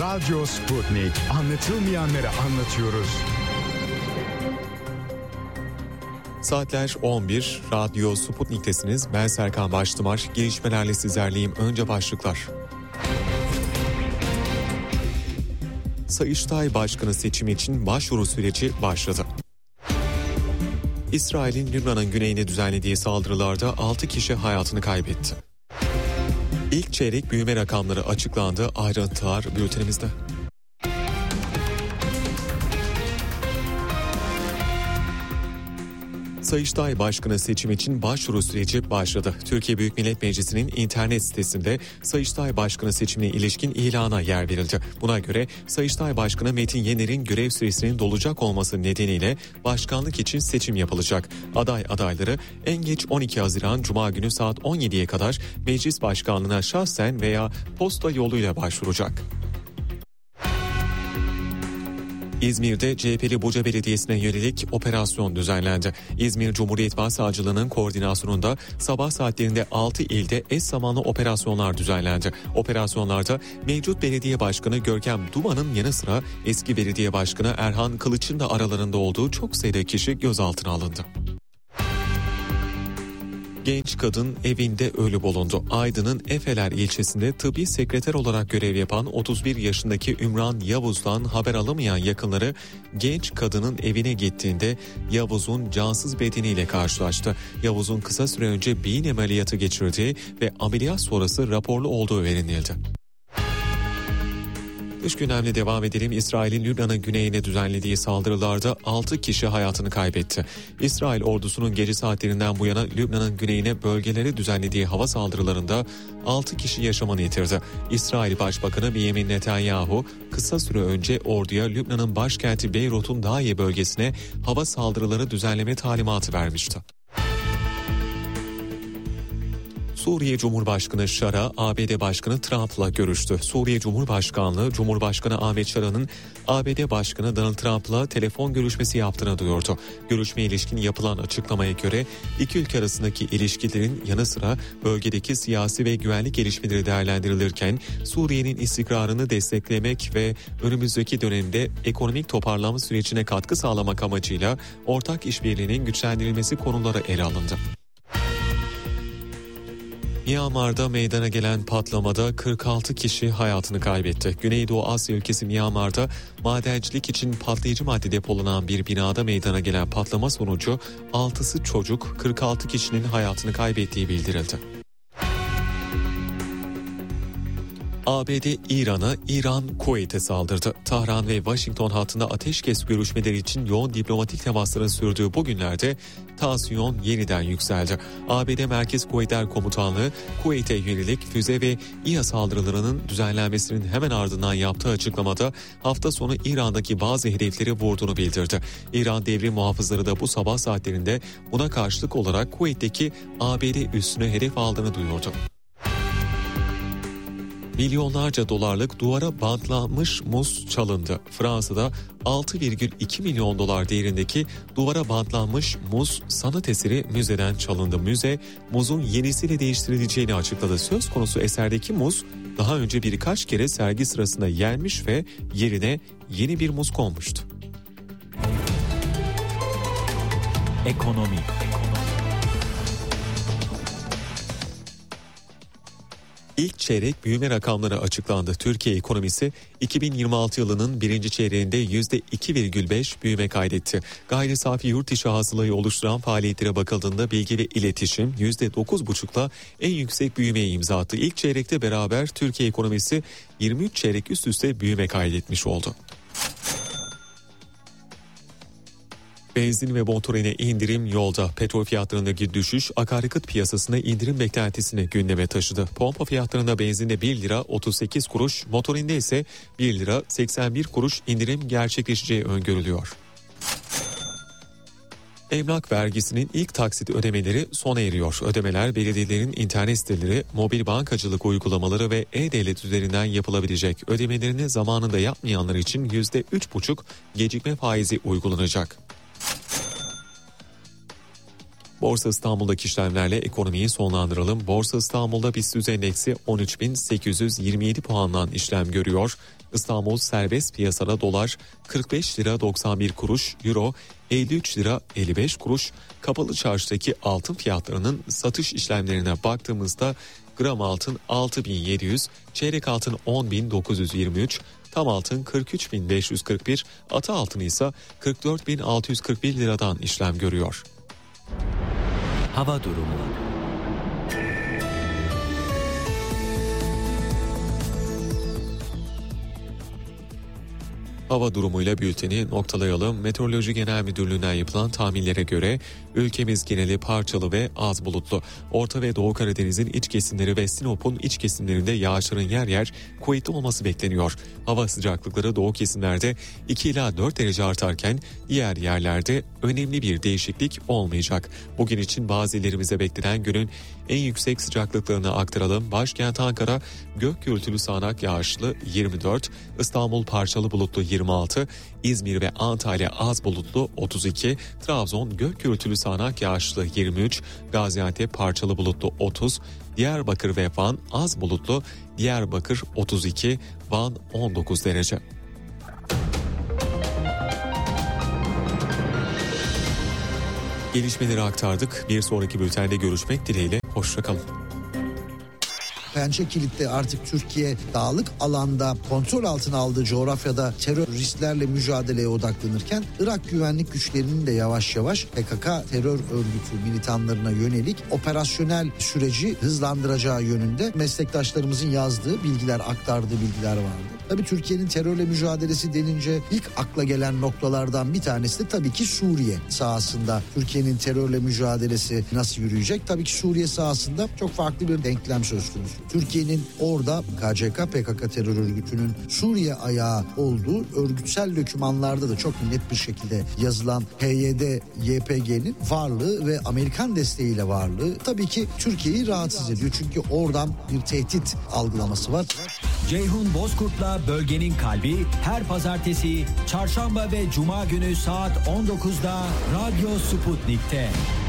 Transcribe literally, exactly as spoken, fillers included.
Radyo Sputnik. Anlatılmayanları anlatıyoruz. Saatler on bir, Radyo Sputnik'tesiniz. Ben Serkan Baştımar. Gelişmelerle sizlerleyim. Önce başlıklar. Sayıştay Başkanı seçimi için başvuru süreci başladı. İsrail'in Lübnan'ın güneyine düzenlediği saldırılarda altı kişi hayatını kaybetti. İlk çeyrek büyüme rakamları açıklandı. Ayrıntılar bültenimizde. Sayıştay Başkanı seçimi için başvuru süreci başladı. Türkiye Büyük Millet Meclisi'nin internet sitesinde Sayıştay Başkanı seçimine ilişkin ilana yer verildi. Buna göre Sayıştay Başkanı Metin Yener'in görev süresinin dolacak olması nedeniyle başkanlık için seçim yapılacak. Aday adayları en geç on iki Haziran Cuma günü saat on yediye kadar meclis başkanlığına şahsen veya posta yoluyla başvuracak. İzmir'de C H P'li Buca Belediyesi'ne yönelik operasyon düzenlendi. İzmir Cumhuriyet Başsavcılığı'nın koordinasyonunda sabah saatlerinde altı ilde eş zamanlı operasyonlar düzenlendi. Operasyonlarda mevcut belediye başkanı Görkem Duman'ın yanı sıra eski belediye başkanı Erhan Kılıç'ın da aralarında olduğu çok sayıda kişi gözaltına alındı. Genç kadın evinde ölü bulundu. Aydın'ın Efeler ilçesinde tıbbi sekreter olarak görev yapan otuz bir yaşındaki Ümran Yavuz'dan haber alamayan yakınları genç kadının evine gittiğinde Yavuz'un cansız bedeniyle karşılaştı. Yavuz'un kısa süre önce beyin ameliyatı geçirdiği ve ameliyat sonrası raporlu olduğu öğrenildi. Dış gündemle devam edelim. İsrail'in Lübnan'ın güneyine düzenlediği saldırılarda altı kişi hayatını kaybetti. İsrail ordusunun gece saatlerinden bu yana Lübnan'ın güneyine bölgelere düzenlediği hava saldırılarında altı kişi yaşamını yitirdi. İsrail Başbakanı Benjamin Netanyahu kısa süre önce orduya Lübnan'ın başkenti Beyrut'un Dahiye bölgesine hava saldırıları düzenleme talimatı vermişti. Suriye Cumhurbaşkanı Şara, A B D Başkanı Trump'la görüştü. Suriye Cumhurbaşkanlığı, Cumhurbaşkanı Ahmet Şara'nın A B D Başkanı Donald Trump'la telefon görüşmesi yaptığını duyurdu. Görüşmeye ilişkin yapılan açıklamaya göre iki ülke arasındaki ilişkilerin yanı sıra bölgedeki siyasi ve güvenlik gelişmeleri değerlendirilirken Suriye'nin istikrarını desteklemek ve önümüzdeki dönemde ekonomik toparlanma sürecine katkı sağlamak amacıyla ortak işbirliğinin güçlendirilmesi konuları ele alındı. Myanmar'da meydana gelen patlamada kırk altı kişi hayatını kaybetti. Güneydoğu Asya ülkesi Myanmar'da madencilik için patlayıcı madde depolanan bir binada meydana gelen patlama sonucu altısı çocuk, kırk altı kişinin hayatını kaybettiği bildirildi. A B D İran'a, İran Kuveyt'e saldırdı. Tahran ve Washington hattında ateşkes görüşmeleri için yoğun diplomatik temasların sürdüğü bu günlerde tansiyon yeniden yükseldi. A B D Merkez Kuvvetler Komutanlığı, Kuveyt'e yönelik füze ve İHA saldırılarının düzenlenmesinin hemen ardından yaptığı açıklamada hafta sonu İran'daki bazı hedefleri vurduğunu bildirdi. İran devrim muhafızları da bu sabah saatlerinde buna karşılık olarak Kuveyt'teki A B D üssünü hedef aldığını duyurdu. Milyonlarca dolarlık duvara bantlanmış muz çalındı. Fransa'da altı virgül iki milyon dolar değerindeki duvara bantlanmış muz sanat eseri müzeden çalındı. Müze muzun yenisiyle değiştirileceğini açıkladı. Söz konusu eserdeki muz daha önce birkaç kere sergi sırasında yenmiş ve yerine yeni bir muz konmuştu. Ekonomi. İlk çeyrek büyüme rakamları açıklandı. Türkiye ekonomisi iki bin yirmi altı yılının birinci çeyreğinde yüzde iki virgül beş büyüme kaydetti. Gayri safi yurt içi hasılayı oluşturan faaliyetlere bakıldığında bilgi ve iletişim yüzde dokuz buçukla en yüksek büyümeyi imza attı. İlk çeyrekte beraber Türkiye ekonomisi yirmi üç çeyrek üst üste büyüme kaydetmiş oldu. Benzin ve motorine indirim yolda. Petrol fiyatlarındaki düşüş akaryakıt piyasasında indirim beklentisini gündeme taşıdı. Pompa fiyatlarında benzinde bir lira otuz sekiz kuruş, motorinde ise bir lira seksen bir kuruş indirim gerçekleşeceği öngörülüyor. Emlak vergisinin ilk taksit ödemeleri sona eriyor. Ödemeler belediyelerin internet siteleri, mobil bankacılık uygulamaları ve e-devlet üzerinden yapılabilecek. Ödemelerini zamanında yapmayanlar için yüzde üç buçuk gecikme faizi uygulanacak. Borsa İstanbul'daki işlemlerle ekonomiyi sonlandıralım. Borsa İstanbul'da BIST endeksi on üç bin sekiz yüz yirmi yedi puandan işlem görüyor. İstanbul serbest piyasada dolar kırk beş lira doksan bir kuruş, euro elli üç lira elli beş kuruş. Kapalı çarşıdaki altın fiyatlarının satış işlemlerine baktığımızda gram altın altı bin yedi yüz, çeyrek altın on bin dokuz yüz yirmi üç, tam altın kırk üç bin beş yüz kırk bir, ata altını ise kırk dört bin altı yüz kırk bir liradan işlem görüyor. Hava durumu. Hava durumuyla bülteni noktalayalım. Meteoroloji Genel Müdürlüğü'nden yapılan tahminlere göre ülkemiz geneli parçalı ve az bulutlu. Orta ve Doğu Karadeniz'in iç kesimleri ve Sinop'un iç kesimlerinde yağışların yer yer kuvvetli olması bekleniyor. Hava sıcaklıkları doğu kesimlerde iki ila dört derece artarken diğer yerlerde önemli bir değişiklik olmayacak. Bugün için bazı illerimize beklenen günün en yüksek sıcaklıklarını aktaralım. Başkent Ankara gök gürültülü sağanak yağışlı yirmi dört, İstanbul parçalı bulutlu yirmi altı, İzmir ve Antalya az bulutlu otuz iki, Trabzon gök gürültülü sağanak yağışlı yirmi üç, Gaziantep parçalı bulutlu otuz, Diyarbakır ve Van az bulutlu, Diyarbakır otuz iki, Van on dokuz derece. Gelişmeleri aktardık. Bir sonraki bültende görüşmek dileğiyle. Hoşça kalın. Pençe Kilit'te artık Türkiye dağlık alanda kontrol altına aldığı coğrafyada teröristlerle mücadeleye odaklanırken Irak güvenlik güçlerinin de yavaş yavaş P K K terör örgütü militanlarına yönelik operasyonel süreci hızlandıracağı yönünde meslektaşlarımızın yazdığı bilgiler, aktardığı bilgiler vardı. Tabii Türkiye'nin terörle mücadelesi denince ilk akla gelen noktalardan bir tanesi de tabii ki Suriye sahasında Türkiye'nin terörle mücadelesi nasıl yürüyecek? Tabii ki Suriye sahasında çok farklı bir denklem söz konusu. Türkiye'nin orada K C K P K K terör örgütünün Suriye ayağı olduğu örgütsel dokümanlarda da çok net bir şekilde yazılan P Y D Y P G'nin varlığı ve Amerikan desteğiyle varlığı tabii ki Türkiye'yi rahatsız ediyor. Çünkü oradan bir tehdit algılaması var. Ceyhun Bozkurt'la Bölgenin Kalbi her pazartesi, çarşamba ve cuma günü saat on dokuzda Radyo Sputnik'te.